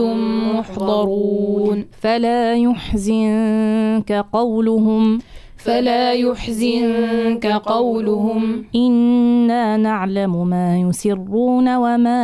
محضرون فلا يحزنك قولهم إنا نعلم ما يسرون وما